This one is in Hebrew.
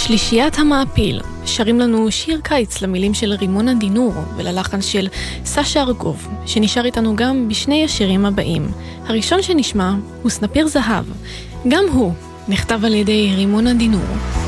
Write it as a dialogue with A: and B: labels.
A: שלישיית המעפיל שרים לנו שיר קיץ למילים של רימונה דינור וללחן של סשה ארגוב, שנשאר איתנו גם בשני השירים הבאים. הראשון שנשמע הוא סנפיר זהב, גם הוא נכתב על ידי רימונה דינור.